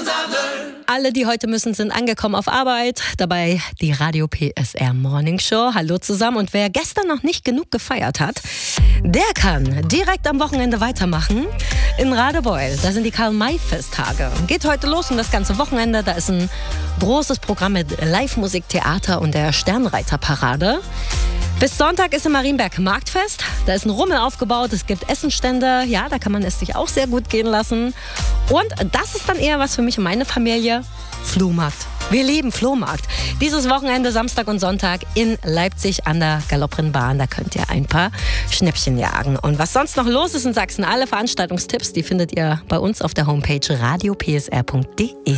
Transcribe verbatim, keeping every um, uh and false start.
Alle, die heute müssen, sind angekommen auf Arbeit. Dabei die Radio P S R Morning Show. Hallo zusammen. Und wer gestern noch nicht genug gefeiert hat, der kann direkt am Wochenende weitermachen. In Radebeul, da sind die Karl-May-Festtage. Geht heute los und das ganze Wochenende. Da ist ein großes Programm mit Live-Musik, Theater und der Sternreiterparade. Bis Sonntag ist im Marienberg Marktfest. Da ist ein Rummel aufgebaut, es gibt Essenstände. Ja, da kann man es sich auch sehr gut gehen lassen. Und das ist dann eher was für mich und meine Familie. Flohmarkt. Wir lieben Flohmarkt. Dieses Wochenende, Samstag und Sonntag in Leipzig an der Galopprennbahn. Da könnt ihr ein paar Schnäppchen jagen. Und was sonst noch los ist in Sachsen, alle Veranstaltungstipps, die findet ihr bei uns auf der Homepage radio p s r punkt d e.